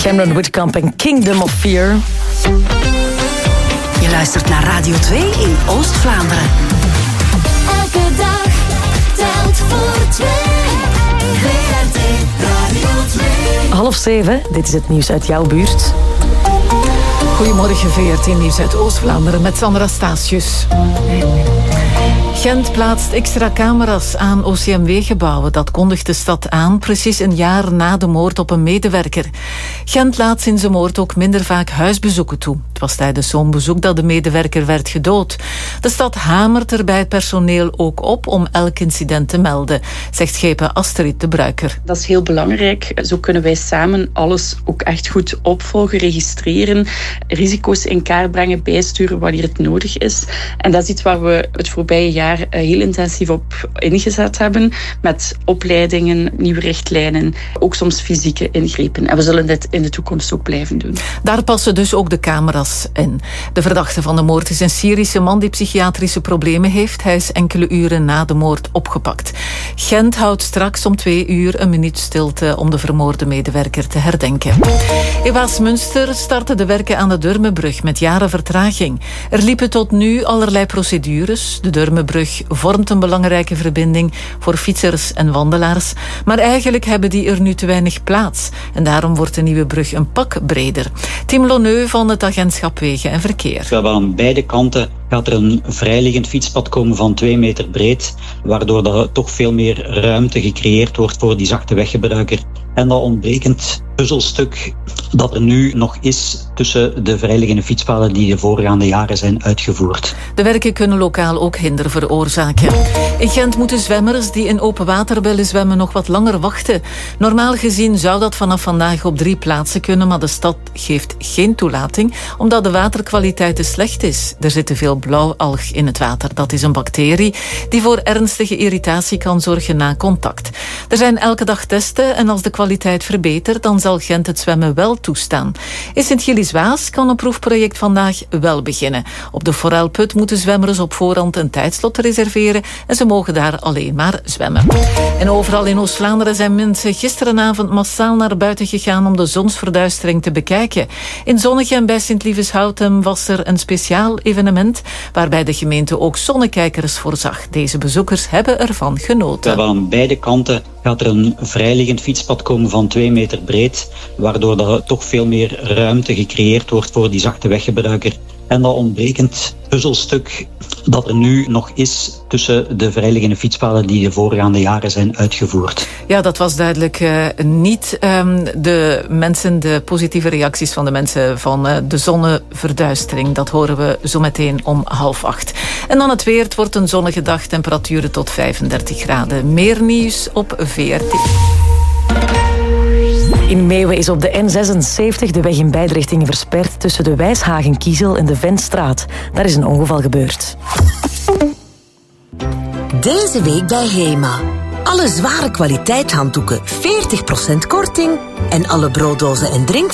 Cameron Whitcomb en Kingdom of Fear. Je luistert naar Radio 2 in Oost-Vlaanderen. Elke dag telt voor 2. VRT Radio 2. 6:30, dit is het nieuws uit jouw buurt. Goedemorgen, VRT Nieuws uit Oost-Vlaanderen met Sandra Statius. Gent plaatst extra camera's aan OCMW-gebouwen. Dat kondigt de stad aan, precies een jaar na de moord op een medewerker. Gent laat sinds de moord ook minder vaak huisbezoeken toe. Het was tijdens zo'n bezoek dat de medewerker werd gedood. De stad hamert er bij het personeel ook op om elk incident te melden, zegt schepen Astrid de Bruiker. Dat is heel belangrijk. Zo kunnen wij samen alles ook echt goed opvolgen, registreren, risico's in kaart brengen, bijsturen wanneer het nodig is. En dat is iets waar we het voorbije jaar heel intensief op ingezet hebben, met opleidingen, nieuwe richtlijnen, ook soms fysieke ingrepen. En we zullen dit in de toekomst ook blijven doen. Daar passen dus ook de camera's in. De verdachte van de moord is een Syrische man die psychiatrische problemen heeft. Hij is enkele uren na de moord opgepakt. Gent houdt straks om 2 uur een minuut stilte om de vermoorde medewerker te herdenken. In Waasmunster starten de werken aan de Durmenbrug met jaren vertraging. Er liepen tot nu allerlei procedures. De Durmenbrug vormt een belangrijke verbinding voor fietsers en wandelaars, maar eigenlijk hebben die er nu te weinig plaats. En daarom wordt de nieuwe brug een pak breder. Tim Lonneu van het agentschap Wegen en Verkeer. Wel aan beide kanten gaat er een vrijliggend fietspad komen van 2 meter breed, waardoor er toch veel meer ruimte gecreëerd wordt voor die zachte weggebruiker. En dat ontbrekend puzzelstuk dat er nu nog is tussen de vrijliggende fietspaden die de voorgaande jaren zijn uitgevoerd. De werken kunnen lokaal ook hinder veroorzaken. In Gent moeten zwemmers die in open water willen zwemmen nog wat langer wachten. Normaal gezien zou dat vanaf vandaag op 3 plaatsen kunnen, maar de stad geeft geen toelating omdat de waterkwaliteit te slecht is. Er zit te veel blauwalg in het water. Dat is een bacterie die voor ernstige irritatie kan zorgen na contact. Er zijn elke dag testen en als de kwaliteit verbetert, dan zal Gent het zwemmen wel toestaan. In Sint-Gilles-Waas kan een proefproject vandaag wel beginnen. Op de Forelput moeten zwemmers op voorhand een tijdslot reserveren en ze mogen daar alleen maar zwemmen. En overal in Oost-Vlaanderen zijn mensen gisterenavond massaal naar buiten gegaan om de zonsverduistering te bekijken. In Zonnegem bij Sint-Lieveshouten was er een speciaal evenement waarbij de gemeente ook zonnekijkers voorzag. Deze bezoekers hebben ervan genoten. Aan beide kanten gaat er een vrijliggend fietspad komen van 2 meter breed, waardoor er toch veel meer ruimte gecreëerd wordt voor die zachte weggebruiker. En dat ontbrekend puzzelstuk dat er nu nog is tussen de vrijliggende fietspaden die de voorgaande jaren zijn uitgevoerd. Ja, dat was duidelijk niet de positieve reacties van de mensen van de zonneverduistering. Dat horen we zo meteen om 7:30. En dan het weer. Het wordt een zonnige dag, temperaturen tot 35 graden. Meer nieuws op VRT. In Meeuwen is op de N76 de weg in beide richtingen versperd tussen de Wijshagen-Kiezel en de Ventstraat. Daar is een ongeval gebeurd. Deze week bij Hema. Alle zware kwaliteit handdoeken 40% korting en alle brooddozen en drink